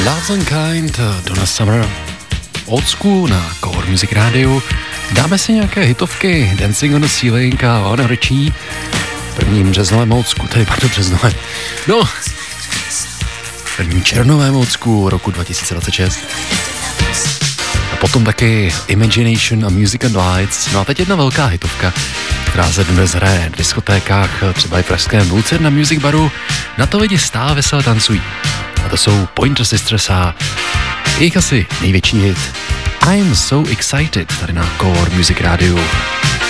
Loves and Kind, Donna Summer, Old School na Core Music Radio. Dáme si nějaké hitovky, Dancing on the Ceiling a Lionel Richie. Prvním březnovém Old School, tady pardon, březnovém. No, prvním červnovém Old School roku 2026. A potom taky Imagination a Music and Lights. No a teď jedna velká hitovka, která se dnes hraje v diskotékách, třeba i v pražském Vulcer na Music Baru. Na to lidi stále veselé tancují. A to jsou Pointer Sisters a jejich asi největší hit I'm So Excited tady na Core Music Radio.